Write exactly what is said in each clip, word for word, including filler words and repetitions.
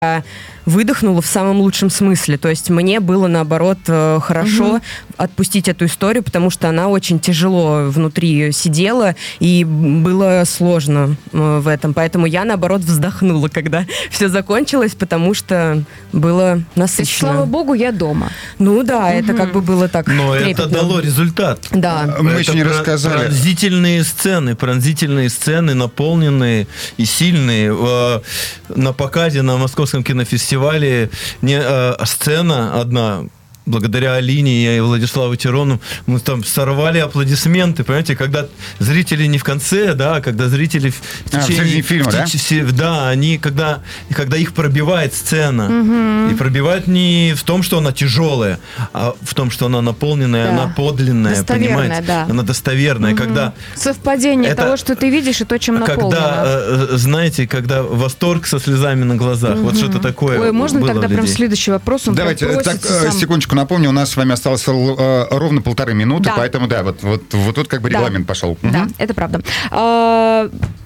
выдохнула в самом лучшем смысле. То есть мне было, наоборот, хорошо угу. отпустить эту историю, потому что она очень тяжело внутри сидела, и было сложно в этом. Поэтому я, наоборот, вздохнула, когда все закончилось, потому что было насыщенно. То есть, слава богу, я дома. Ну да, угу. это как бы было так Но трепетно. Это дало результат. Да. Мы это еще не про- рассказали. Пронзительные сцены, пронзительные сцены, наполненные и сильные. На показе на Московском кинофестивале не, э, сцена одна, благодаря Алине и Владиславу Тирону, мы там сорвали аплодисменты, понимаете, когда зрители не в конце, да, а когда зрители в течение а, в фильма, в да? Те, да, они, когда, когда их пробивает сцена, угу. и пробивает не в том, что она тяжелая, а в том, что она наполненная, да. она подлинная, достоверная, понимаете? Да. Она достоверная, угу. когда... Совпадение это, того, что ты видишь, и то, чем наполнено. Когда, знаете, когда восторг со слезами на глазах, угу. вот что-то такое. Ой, можно было тогда прям следующий вопрос? Он Давайте, так, сам... секундочку напомню, у нас с вами осталось э, ровно полторы минуты, да. поэтому, да, вот, вот, вот тут как бы регламент да. пошел. Да, угу. это правда. А...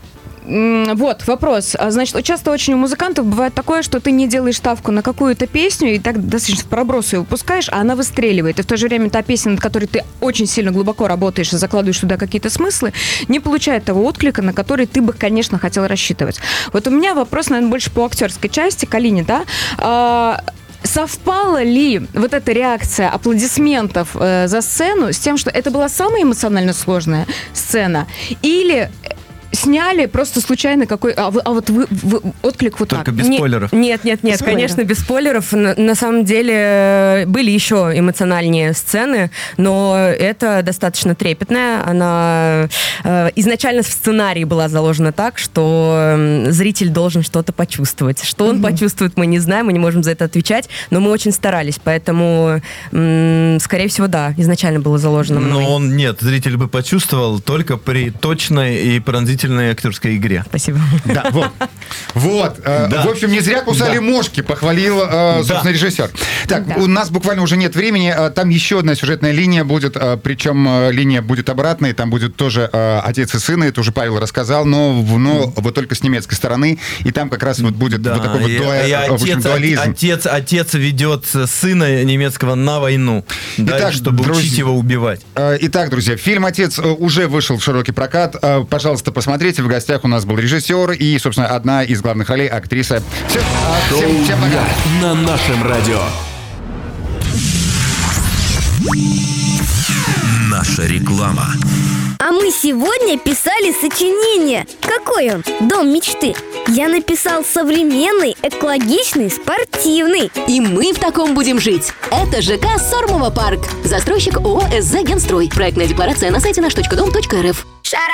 Вот, вопрос. Значит, часто очень у музыкантов бывает такое, что ты не делаешь ставку на какую-то песню, и так достаточно в проброс ее выпускаешь, а она выстреливает. И в то же время та песня, над которой ты очень сильно глубоко работаешь и закладываешь туда какие-то смыслы, не получает того отклика, на который ты бы, конечно, хотел рассчитывать. Вот у меня вопрос, наверное, больше по актерской части, к Алине, да? А... Совпала ли вот эта реакция аплодисментов э, за сцену с тем, что это была самая эмоционально сложная сцена? Или сняли просто случайно какой... А, вы, а вот вы, вы отклик вот Только так? без не, спойлеров. Нет, нет, нет, без конечно, спойлеров. без спойлеров. На, на самом деле были еще эмоциональнее сцены, но это достаточно трепетная. Она э, изначально в сценарии была заложена так, что э, зритель должен что-то почувствовать. Что он mm-hmm. почувствует, мы не знаем, мы не можем за это отвечать, но мы очень старались, поэтому, э, скорее всего, да, изначально было заложено мной. Но он, нет, зритель бы почувствовал только при точной и пронзительной актерской игре. Спасибо. Да, вот. Вот. Да. В общем, не зря кусали да. мошки, похвалил, собственно, да. режиссер. Так, да. у нас буквально уже нет времени. Там еще одна сюжетная линия будет, причем линия будет обратной. Там будет тоже отец и сын, это уже Павел рассказал, но, но вот только с немецкой стороны. И там как раз вот будет да. вот такой вот дуа- и отец, дуализм. Отец, отец ведет сына немецкого на войну, да, Итак, чтобы друзья, учить его убивать. Итак, друзья, фильм «Отец» уже вышел в широкий прокат. Пожалуйста, посмотрите. В гостях у нас был режиссер и, собственно, одна из главных ролей — актриса. Всем, всем, всем пока. На нашем радио. Наша реклама. А мы сегодня писали сочинение. Какой он? Дом мечты. Я написал современный, экологичный, спортивный. И мы в таком будем жить. Это ЖК Сормово парк. Застройщик ООО СЗ «Генстрой». Проектная декларация на сайте наш точка дом точка эр эф.